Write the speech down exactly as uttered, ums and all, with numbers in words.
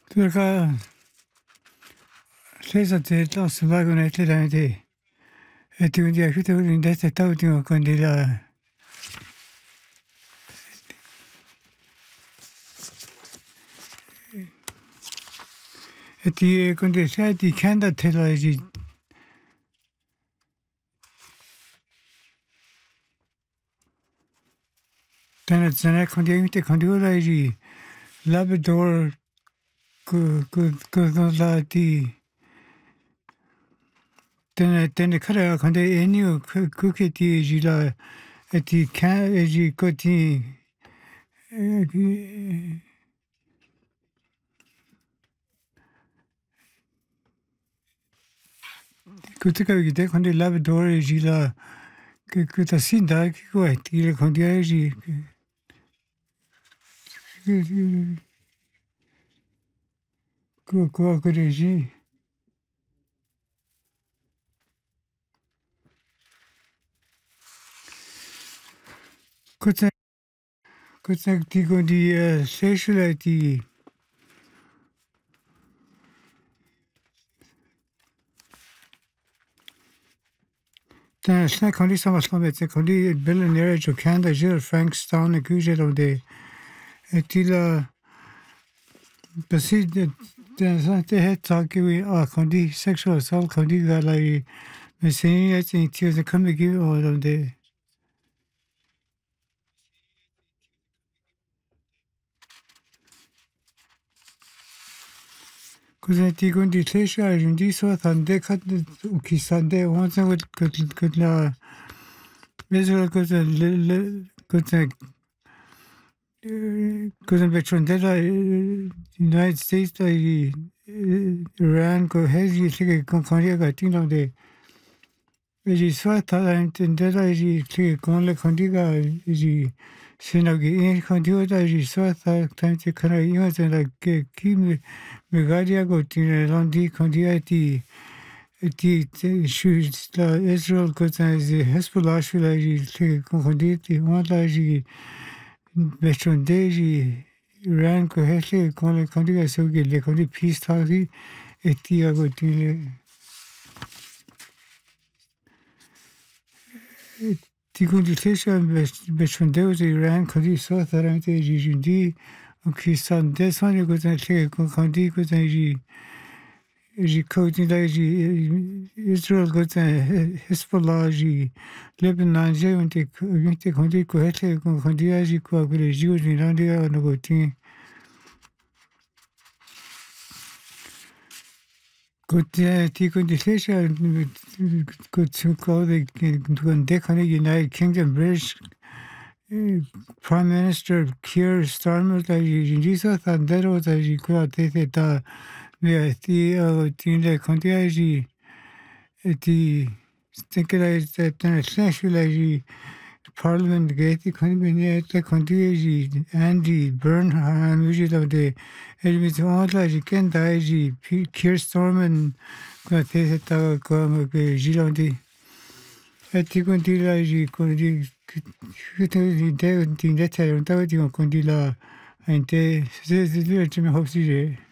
그러니까 세서 제일 스마고는 했더라는데 에티온디아 휴대폰인데 됐다고 건디라 에티 근데 세디 캔다 텔라지 때는 전에 건디 밑에 건디오라지 라베도르 그그 그라디 때는 때는 카라 건데 애니오 그 그게 디지라 에티 캔 에지 코티 그때까지 돼 건데 라베도르 지라 그 그다 신다 그거 에티를 건디야지 그 그 그거 그러지 그때 그때 디고디 세슐라티 다 스나 컨디 사마슬메트 컨디 빌리네어 조 칸다 질 프랭크스타운 구제로데 에틸라 베시드 데 헤타키 아 컨디 섹슈얼 설 컨디 갈라이 메시니에티 티즈 커미기 오런데 그래서 디곤디 세샤 준디서 단데 카드 우키산데 원상 그 그나 매저 그저 그저 그저 베트남데라 유나이티드 스테이트 이 이란 그 해지 세계 컨커리가 띵는데 이제 스와타한테데라 이제 그 건레 컨디가 이제 신나게 이 컨디오다 이제 스와타 탄테 카나 이어져라 그 키미 메가리아고 띵런디 컨디아티 티 슈스라 이스라엘 코타지 헤스볼라 슈라지 그 컨디티 원다지 베트남데지 이란 그 해지 건레 컨디가 속에 레 컨디 피스타기 에티아고 띵레 디군디 세션 베춘데우즈 이란 컨디 소타란테 지준디 오키산 데선이 고전 세 컨디 고전지 지 코디다지 이스라엘 고전 헤스볼라지 레바논제 운테 운테 컨디 코헤테 컨디아지 코아그레 지오지란디아 노고티 그때 디군디 세션 그 그거데 그건데 칸이 유나이티드 킹덤 브리티sh Prime Minister Keir Starmer da jinjisa tandero da jikwa tete da me ti tinde kontiaji ti stekela tete sexually Parliament gate konbine te kontiaji Andy Burnham uji da de elmi tawla ji ken da ji Keir Starmer kwa tete da kwa ke jilandi eti kontila ji kondi 그때 데 딘데 타요 따고 지금 건디라 한테 세세들 좀 혹시